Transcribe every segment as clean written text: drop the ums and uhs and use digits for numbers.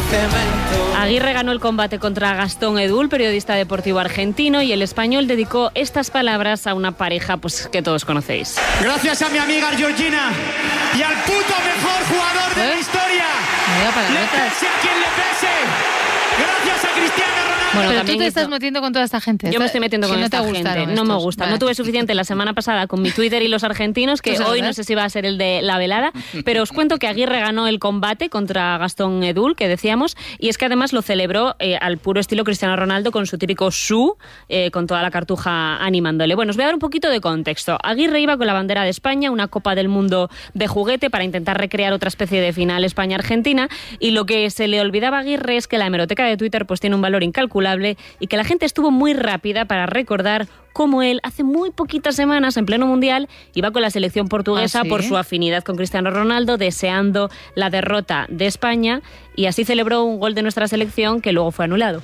cemento. Aguirre ganó el combate contra Gastón Edul, periodista deportivo argentino, y el español dedicó estas palabras a una pareja pues que todos conocéis. Gracias a mi amiga Georgina y al puto mejor jugador de la historia. Le pese a quien le pese. Gracias a Cristiano Ronaldo. Bueno, pero tú te estás metiendo con toda esta gente. Yo me estoy metiendo con esta gente. No me gusta. Vale. No tuve suficiente la semana pasada con mi Twitter y los argentinos, que hoy no sé si va a ser el de la velada, pero os cuento que Aguirre ganó el combate contra Gastón Edul, que decíamos, y es que además lo celebró al puro estilo Cristiano Ronaldo, con su típico con toda la cartuja animándole. Bueno, os voy a dar un poquito de contexto. Aguirre iba con la bandera de España, una Copa del Mundo de juguete, para intentar recrear otra especie de final España-Argentina, y lo que se le olvidaba a Aguirre es que la hemeroteca de Twitter pues tiene un valor incalculable y que la gente estuvo muy rápida para recordar cómo él hace muy poquitas semanas, en pleno Mundial, iba con la selección portuguesa por su afinidad con Cristiano Ronaldo, deseando la derrota de España, y así celebró un gol de nuestra selección que luego fue anulado.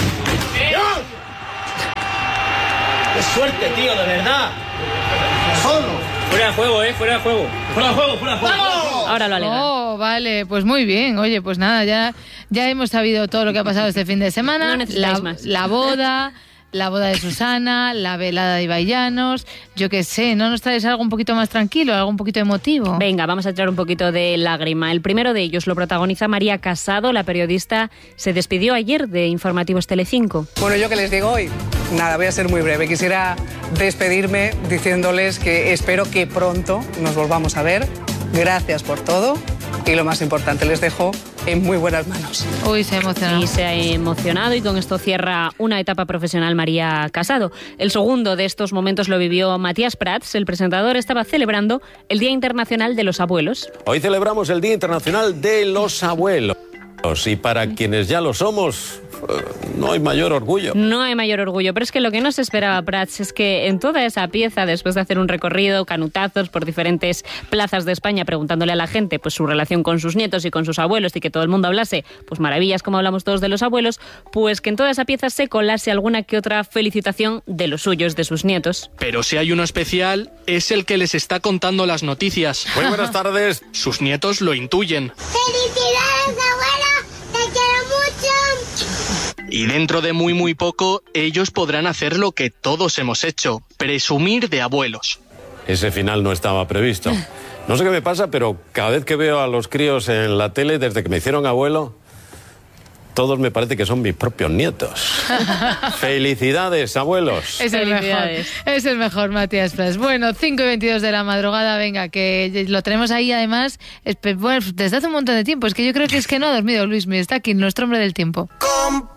¡Qué suerte, tío, de verdad! Fuera de juego, fuera de juego. Fuera de juego, fuera de juego. Ahora lo alegan. Oh, vale, pues muy bien. Oye, pues nada, ya hemos sabido todo lo que ha pasado este fin de semana. No necesitáis más. La boda de Susana, la velada de Ibai Llanos, yo qué sé, ¿no nos traes algo un poquito más tranquilo, algo un poquito emotivo? Venga, vamos a echar un poquito de lágrima. El primero de ellos lo protagoniza María Casado, la periodista. Se despidió ayer de Informativos Telecinco. Bueno, ¿yo qué les digo hoy? Nada, voy a ser muy breve. Quisiera despedirme diciéndoles que espero que pronto nos volvamos a ver. Gracias por todo y lo más importante, les dejo en muy buenas manos. Uy, se ha emocionado. Y se ha emocionado, y con esto cierra una etapa profesional María Casado. El segundo de estos momentos lo vivió Matías Prats. El presentador estaba celebrando el Día Internacional de los Abuelos. Hoy celebramos el Día Internacional de los Abuelos. Y para quienes ya lo somos, no hay mayor orgullo. No hay mayor orgullo, pero es que lo que no se esperaba Prats es que en toda esa pieza, después de hacer un recorrido, canutazos por diferentes plazas de España, preguntándole a la gente pues su relación con sus nietos y con sus abuelos, y que todo el mundo hablase pues maravillas como hablamos todos de los abuelos, pues que en toda esa pieza se colase alguna que otra felicitación de los suyos, de sus nietos. Pero si hay uno especial, es el que les está contando las noticias. Muy buenas tardes. Sus nietos lo intuyen. ¡Felicidades, abuela! ¡Te quiero mucho! Y dentro de muy muy poco, ellos podrán hacer lo que todos hemos hecho, presumir de abuelos. Ese final no estaba previsto. No sé qué me pasa, pero cada vez que veo a los críos en la tele, desde que me hicieron abuelo, todos me parece que son mis propios nietos. ¡Felicidades, abuelos! Es el mejor, Matías Prats. Bueno, 5:22 de la madrugada, venga, que lo tenemos ahí además, bueno, desde hace un montón de tiempo. Es que yo creo que no ha dormido Luismi, está aquí, nuestro hombre del tiempo.